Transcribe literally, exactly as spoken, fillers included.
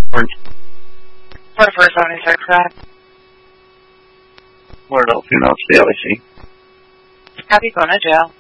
forty-four seventy-six, that. What else? Who knows? The L A C. Have you gone to jail?